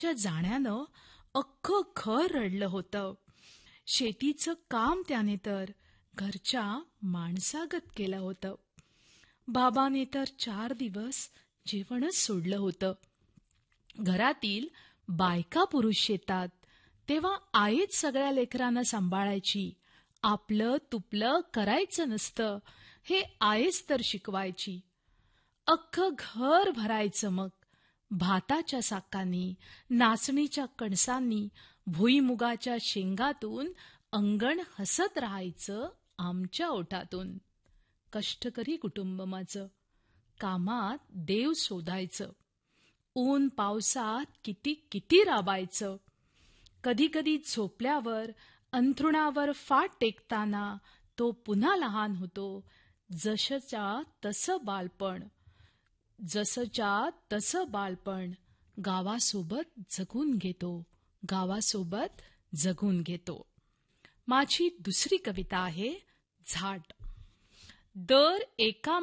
च्या जाण्यानं अख्खं घर रडलं होतं. शेतीचं काम त्याने तर घरच्या माणसागत केलं होतं. बाबाने तर 4 दिवस जेवणच सोडलं होतं. घरातील बायका पुरुष शेतात, तेव्हा आईच सगळ्या लेकरांना सांभाळायची. आपलं तुपलं करायचं नसतं हे आईच तर शिकवायची. अख्खं घर भरायचं मग भाताच्या साकांनी, नाचणीच्या कणसांनी, भुईमुगाच्या शेंगातून अंगण हसत राहायचं आमच्या ओठातून. कष्टकरी कुटुंब माझं, कामात देव शोधायचं, ऊन पावसात किती किती राबायचं. कधी कधी झोपल्यावर अंथरुणावर फाट टेकताना तो पुन्हा लहान होतो. जसच्या तसं बालपण, जसच्या तसं बालपण गावासोबत जगून घेतो, गावासोबत जगून घेतो. माझी दुसरी कविता आहे झाड. दर एका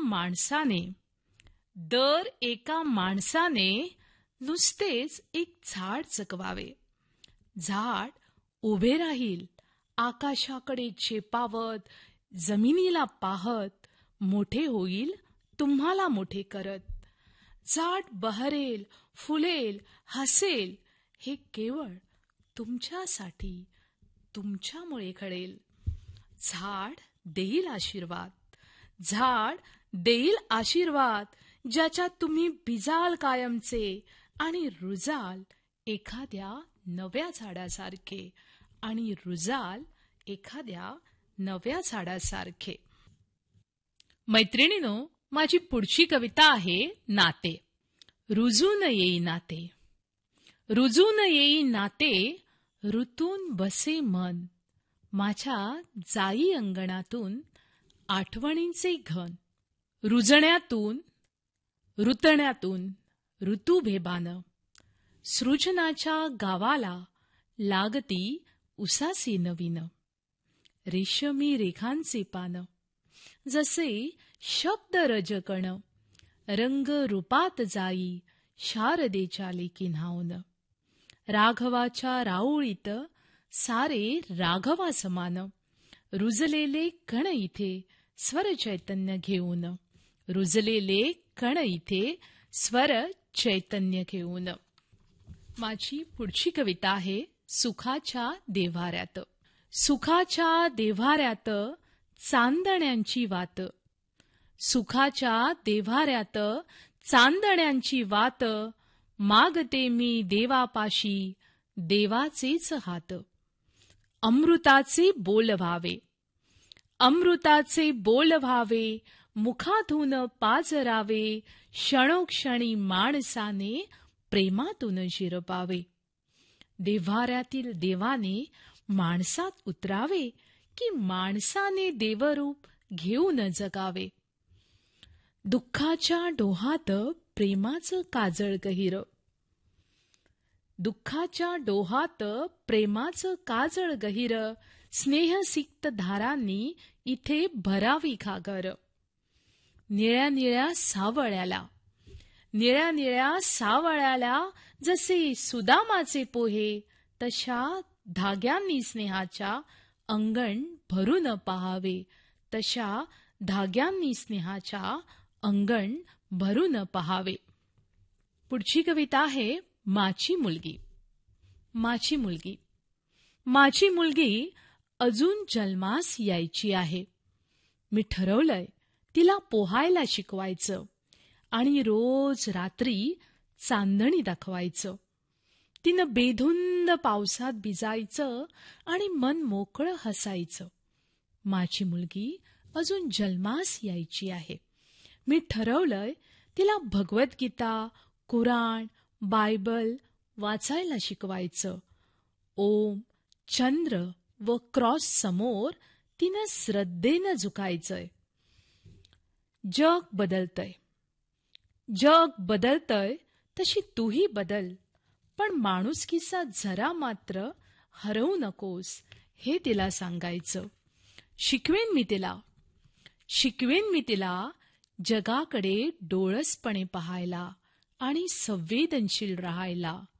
माणसाने नुसतेच एक झाड जगवावे. झाड उभे राहील, आकाशाकडे झेपावत, जमिनीला पाहत, मोठे होईल तुम्हाला मोठे करत. झाड बहरेल, फुलेल, हसेल, हे केवळ तुमच्यासाठी, तुमच्यामुळे घडेल. झाड देईल आशीर्वाद, झाड देईल आशीर्वाद, ज्याच्यात तुम्ही भिजाल कायमचे आणि रुजाल एखाद्या नव्या झाडासारखे, आणि रुजाल एखाद्या नव्या झाडासारखे. मैत्रिणीनो, माझी पुढची कविता आहे नाते. रुजून येई नाते, रुजून येई नाते, ऋतून बसे मन. माझ्या जाई अंगणातून आठवणींचे घन. रुजण्यातून, ऋतण्यातून ऋतुभेबानं, सृजनाच्या गावाला लागती उसासी नवीन. रेशमी रेखांचे पानं, जसे शब्द रजकण, रंग रूपात जाई शारदेच्या लेकी न्हाऊन. राघवाच्या राऊळीत सारे राघवा समान, रुजलेले कण इथे स्वर चैतन्य घेऊन. रुजलेले कण इथे स्वर चैतन्य घेऊन. माझी पुढची कविता आहे सुखाच्या देव्हाऱ्यात. सुखाच्या देव्हाऱ्यात चांदण्यांची वात. सुखाच्या देव्हाऱ्यात चांदण्यांची वात, मागते मी देवापाशी देवाचेच हात. अमृताचे बोल व्हावे, अमृताचे बोल व्हावे, मुखातून पाझरावे, क्षणोक्षणी माणसाने प्रेमातून शिरपावे. देव्हाऱ्यातील देवाने माणसात उतरावे, की माणसाने देवरूप घेऊन जगावे. दुःखाच्या डोहात प्रेमाचं काजळ गहिर. दुःखाच्या डोहात प्रेमाचं काजळ गहिर, स्नेहसिक्त धारांनी इथे भरावी घागर. निळ्या निळ्या सावळ्याला, निळ्या निळ्या सावळ्याला जसे सुदामाचे पोहे, तशा धाग्यांनी स्नेहाच्या अंगण भरून पहावे. तशा धाग्यांनी स्नेहाच्या अंगण भरून पहावे. पुढची कविता आहे माझी मुलगी. माझी मुलगी. माझी मुलगी अजून जन्मास यायची आहे. मी ठरवलंय तिला पोहायला शिकवायचं आणि रोज रात्री चांदणी दाखवायचं. तिनं बेधुंद पावसात भिजायचं आणि मन मोकळं हसायचं. माझी मुलगी अजून जन्मास यायची आहे. मी ठरवलंय तिला भगवद्गीता, कुराण, बायबल वाचायला शिकवायचं. ओम, चंद्र व क्रॉस समोर तिनं श्रद्धेनं झुकायचंय. जग बदलतंय, जग बदलतंय, तशी तूही बदल, पण माणुसकीचा जरा मात्र हरवू नकोस, हे तिला सांगायचं. शिकवेन मी तिला, शिकवेन मी तिला जगाकडे डोळसपणे पाहायला आणि संवेदनशील राहायला.